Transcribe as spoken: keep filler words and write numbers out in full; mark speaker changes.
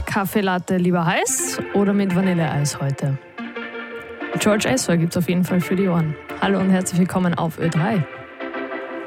Speaker 1: Kaffeelatte lieber heiß oder mit Vanilleeis heute? George Ezra gibt's auf jeden Fall für die Ohren. Hallo und herzlich willkommen auf Ö drei.